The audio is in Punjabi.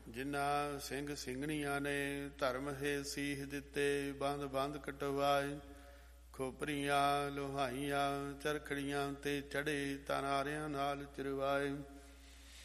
ਜਿਨ੍ਹਾਂ ਸਿੰਘ ਸਿੰਘਣੀਆਂ ਨੇ ਧਰਮ ਹੈ ਸੀਹ ਦਿੱਤੇ, ਬੰਦ ਬੰਦ ਕਟਵਾਏ। ਖੋਪਰੀਆਂ ਲੋਹਾਈਆਂ ਚਰਖੜੀਆਂ ਤੇ ਚੜੇ, ਤਾਨਾਰਿਆਂ ਨਾਲ ਚਿਰਵਾਏ।